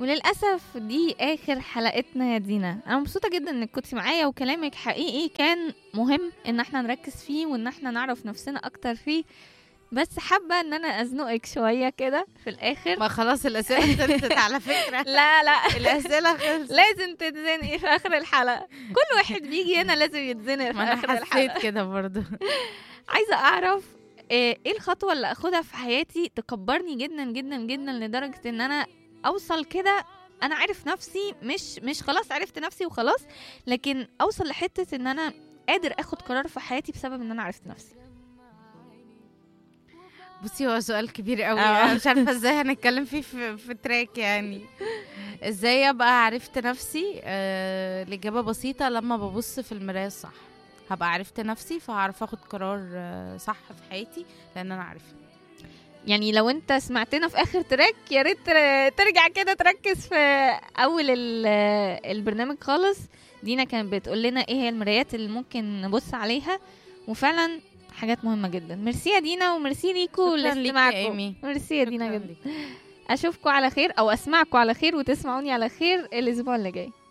وللأسف دي آخر حلقتنا يا دينا. أنا مبسوطة جدا إنك كنتي معايا، وكلامك حقيقي كان مهم إن احنا نركز فيه وإن احنا نعرف نفسنا أكتر فيه. بس حابة إن أنا أزنقك شوية كده في الآخر. ما خلاص الأسئلة خلصت على فكرة. لا الأسئلة خلصت. لازم تتزنقي في آخر الحلقة. كل واحد بيجي هنا لازم يتزنق في ما آخر أنا الحلقة. حسيت كده برضو. عايزة أعرف إيه الخطوة اللي أخدها في حياتي تكبرني جدا جدا جدا لدرجة إن أنا أوصل كده أنا عارف نفسي، مش خلاص عرفت نفسي وخلاص، لكن أوصل لحتة إن أنا قادر أخد قرار في حياتي بسبب إن أنا عرفت نفسي. بصي هو سؤال كبير قوي. أنا مش عارفة ازاي هنتكلم فيه في تراك يعني. ازاي ابقى عرفت نفسي؟ الإجابة بسيطة، لما ببص في المراية الصح هبقى عرفت نفسي، فهعرف اخد قرار صح في حياتي لان انا عارفه. يعني لو انت سمعتنا في اخر تراك يا ريت ترجع كده تركز في اول البرنامج خالص. دينا كانت بتقول لنا ايه هي المرايات اللي ممكن نبص عليها، وفعلا حاجات مهمة جدا. ميرسي يا دينا، وميرسي ليكو لاستماعكم. ميرسي يا دينا جدا. اشوفكم على خير او اسمعكم على خير وتسمعوني على خير الاسبوع اللي جاي.